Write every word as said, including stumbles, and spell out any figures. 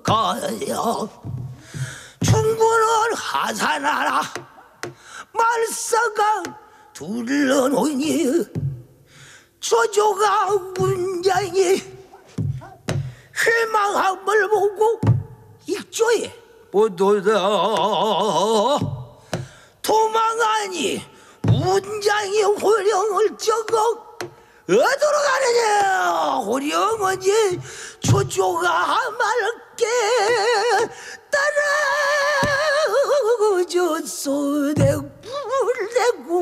가야 충군을 하산하라 말사가 둘러놓니 조조가 문장이 실망함을 보고 익조에 보도다 도망하니 문장이 호령을 적어 어디로 가느냐 호령은이 조조가 맑게 따라줬소 내 불대고